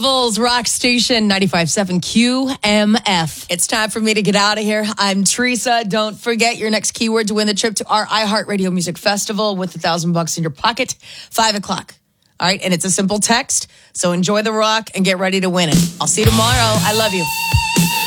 Louisville's rock station, 95.7 QMF. It's time for me to get out of here. I'm Teresa. Don't forget your next keyword to win the trip to our iHeartRadio Music Festival with $1,000 in your pocket, 5 o'clock. All right, and it's a simple text, so enjoy the rock and get ready to win it. I'll see you tomorrow. I love you.